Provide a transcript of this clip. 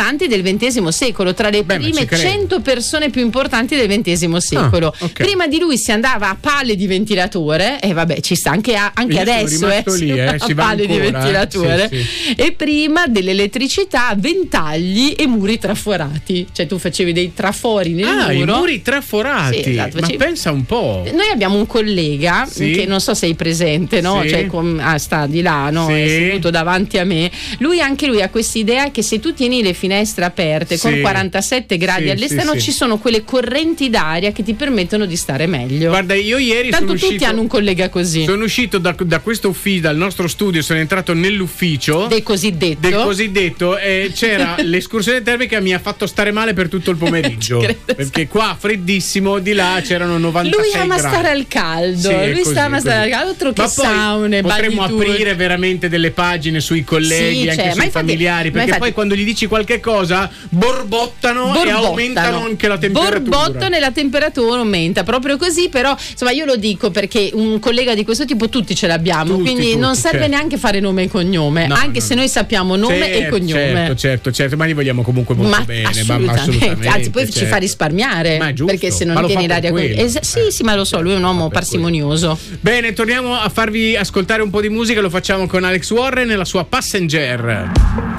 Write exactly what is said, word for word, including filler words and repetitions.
importanti del ventesimo secolo, tra le Beh, prime cento persone più importanti del ventesimo secolo. Ah, okay. Prima di lui si andava a pale di ventilatore, e vabbè, ci sta anche, a, anche Io sono adesso eh, rimasto lì, eh, a si va pale di ancora, ventilatore. eh. Sì, sì. E prima dell'elettricità, ventagli e muri traforati, cioè tu facevi dei trafori nel Ah, muro. i muri traforati. Sì, esatto, ma facevi- pensa un po'. Noi abbiamo un collega Sì. che non so se sei presente, no? Sì. Cioè, com- ah, sta di là, no? Sì. È seduto davanti a me. Lui, anche lui, ha questa idea che se tu tieni le finestre aperte Sì. con quarantasette gradi Sì, all'esterno, sì, sì. ci sono quelle correnti d'aria che ti permettono di stare meglio. Guarda, io ieri Tanto sono tutti uscito, hanno un collega così. sono uscito da, da questo ufficio, dal nostro studio, sono entrato nell'ufficio Del cosiddetto. del cosiddetto e c'era l'escursione termica, mi ha fatto stare male per tutto il pomeriggio. Perché qua freddissimo, di là c'erano novantasei Lui ama gradi. stare al caldo. Sì, è lui così, sta ama così. stare al caldo, altro che Ma poi saune, potremmo bagni aprire veramente delle pagine sui colleghi, Sì, anche cioè, sui ma infatti- familiari, ma perché infatti- poi quando gli dici qualche cosa borbottano, e aumentano anche la temperatura. Borbottano e la temperatura aumenta, proprio così. Però insomma, io lo dico perché un collega di questo tipo tutti ce l'abbiamo, Tutti, quindi tutti, non serve certo. neanche fare nome e cognome, No, anche no, se no. noi sappiamo nome Certo, e cognome. certo, certo, certo, ma li vogliamo comunque molto Ma bene, ma- ma assolutamente, assolutamente, anzi poi ci certo. fa risparmiare, Ma è giusto, perché se ma non lo tieni fa per l'aria con- quello. Es- sì, sì, ma lo so, lui è un uomo parsimonioso. Bene, torniamo a farvi ascoltare un po' di musica, lo facciamo con Alex Warren e la sua Passenger.